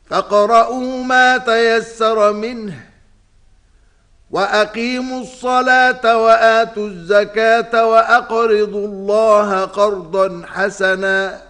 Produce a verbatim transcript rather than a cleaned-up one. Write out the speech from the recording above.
فاقرؤوا ما تيسر منه وأقيموا الصلاة وآتوا الزكاة وأقرضوا الله قرضا حسنا